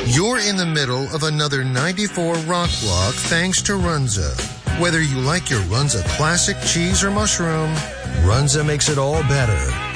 You're in the middle of another 94 Rock Block thanks to Runza. Whether you like your Runza classic cheese or mushroom, Runza makes it all better.